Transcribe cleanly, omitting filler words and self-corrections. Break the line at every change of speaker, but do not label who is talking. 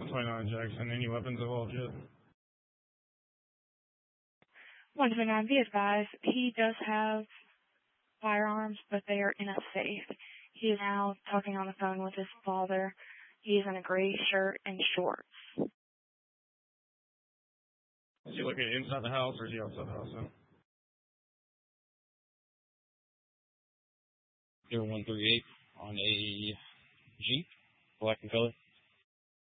129 Jackson. Any weapons involved yet?
129, be advised, he does have firearms, but they are in a safe. He is now talking on the phone with his father. He is in a gray shirt and shorts.
Is he looking inside the house or is he outside the house?
0138 on a Jeep, black in color.